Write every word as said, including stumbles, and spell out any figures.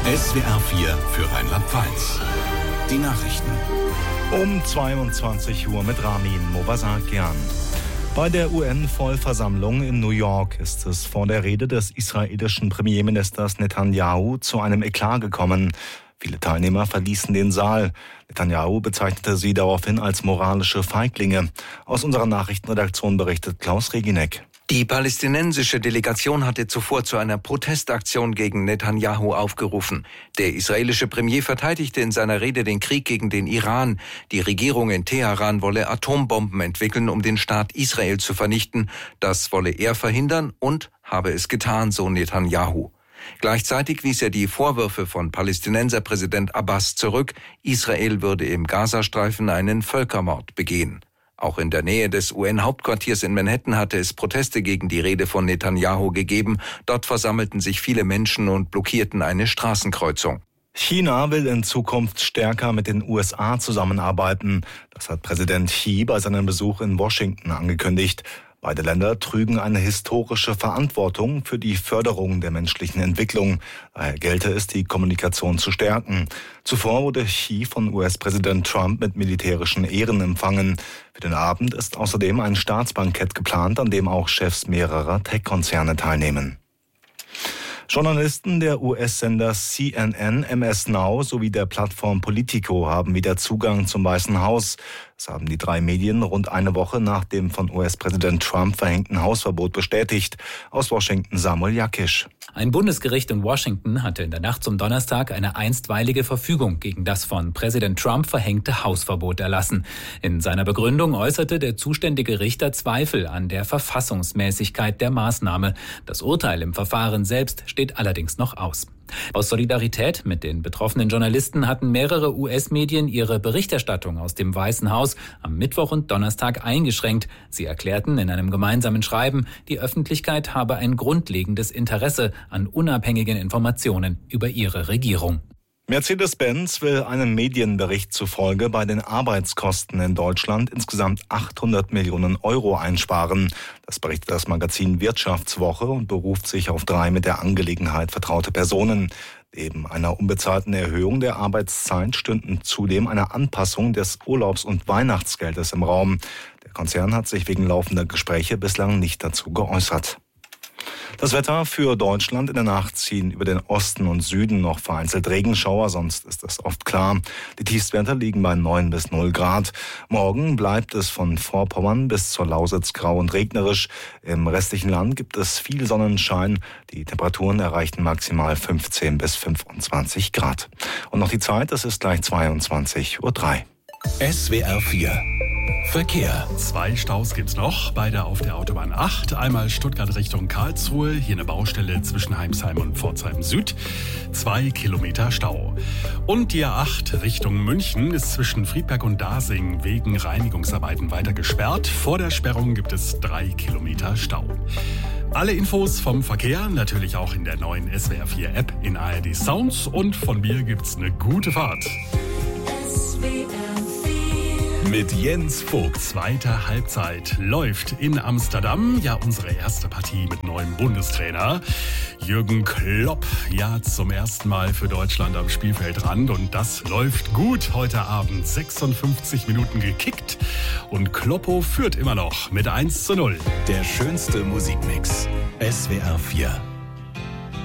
S W R vier für Rheinland-Pfalz. Die Nachrichten. Um zweiundzwanzig Uhr mit Ramin Mobasakian. Bei der U N-Vollversammlung in New York ist es vor der Rede des israelischen Premierministers Netanyahu zu einem Eklat gekommen. Viele Teilnehmer verließen den Saal. Netanyahu bezeichnete sie daraufhin als moralische Feiglinge. Aus unserer Nachrichtenredaktion berichtet Klaus Regineck. Die palästinensische Delegation hatte zuvor zu einer Protestaktion gegen Netanyahu aufgerufen. Der israelische Premier verteidigte in seiner Rede den Krieg gegen den Iran. Die Regierung in Teheran wolle Atombomben entwickeln, um den Staat Israel zu vernichten. Das wolle er verhindern und habe es getan, so Netanyahu. Gleichzeitig wies er die Vorwürfe von Palästinenserpräsident Abbas zurück, Israel würde im Gazastreifen einen Völkermord begehen. Auch in der Nähe des U N-Hauptquartiers in Manhattan hatte es Proteste gegen die Rede von Netanyahu gegeben. Dort versammelten sich viele Menschen und blockierten eine Straßenkreuzung. China will in Zukunft stärker mit den U S A zusammenarbeiten. Das hat Präsident Xi bei seinem Besuch in Washington angekündigt. Beide Länder trügen eine historische Verantwortung für die Förderung der menschlichen Entwicklung. Daher gelte es, die Kommunikation zu stärken. Zuvor wurde Xi von U S-Präsident Trump mit militärischen Ehren empfangen. Für den Abend ist außerdem ein Staatsbankett geplant, an dem auch Chefs mehrerer Tech-Konzerne teilnehmen. Journalisten der U S-Sender C N N, M S Now sowie der Plattform Politico haben wieder Zugang zum Weißen Haus. Das haben die drei Medien rund eine Woche nach dem von U S-Präsident Trump verhängten Hausverbot bestätigt. Aus Washington Samuel Jakisch. Ein Bundesgericht in Washington hatte in der Nacht zum Donnerstag eine einstweilige Verfügung gegen das von Präsident Trump verhängte Hausverbot erlassen. In seiner Begründung äußerte der zuständige Richter Zweifel an der Verfassungsmäßigkeit der Maßnahme. Das Urteil im Verfahren selbst steht allerdings noch aus. Aus Solidarität mit den betroffenen Journalisten hatten mehrere U S-Medien ihre Berichterstattung aus dem Weißen Haus am Mittwoch und Donnerstag eingeschränkt. Sie erklärten in einem gemeinsamen Schreiben, die Öffentlichkeit habe ein grundlegendes Interesse an unabhängigen Informationen über ihre Regierung. Mercedes-Benz will einem Medienbericht zufolge bei den Arbeitskosten in Deutschland insgesamt achthundert Millionen Euro einsparen. Das berichtet das Magazin Wirtschaftswoche und beruft sich auf drei mit der Angelegenheit vertraute Personen. Neben einer unbezahlten Erhöhung der Arbeitszeit stünden zudem eine Anpassung des Urlaubs- und Weihnachtsgeldes im Raum. Der Konzern hat sich wegen laufender Gespräche bislang nicht dazu geäußert. Das Wetter für Deutschland: in der Nacht ziehen über den Osten und Süden noch vereinzelt Regenschauer, sonst ist es oft klar. Die Tiefstwerte liegen bei neun bis null Grad. Morgen bleibt es von Vorpommern bis zur Lausitz grau und regnerisch. Im restlichen Land gibt es viel Sonnenschein. Die Temperaturen erreichen maximal fünfzehn bis fünfundzwanzig Grad. Und noch die Zeit, es ist gleich zweiundzwanzig Uhr drei. S W R vier Verkehr. Zwei Staus gibt's noch, beide auf der Autobahn acht. Einmal Stuttgart Richtung Karlsruhe, hier eine Baustelle zwischen Heimsheim und Pforzheim Süd. Zwei Kilometer Stau. Und die A acht Richtung München ist zwischen Friedberg und Dasing wegen Reinigungsarbeiten weiter gesperrt. Vor der Sperrung gibt es drei Kilometer Stau. Alle Infos vom Verkehr natürlich auch in der neuen S W R vier App in A R D Sounds. Und von mir gibt's eine gute Fahrt. Mit Jens Vogt. Zweite Halbzeit läuft in Amsterdam. Ja, unsere erste Partie mit neuem Bundestrainer. Jürgen Klopp, ja, zum ersten Mal für Deutschland am Spielfeldrand. Und das läuft gut heute Abend. sechsundfünfzig Minuten gekickt. Und Kloppo führt immer noch mit eins zu null. Der schönste Musikmix. S W R vier.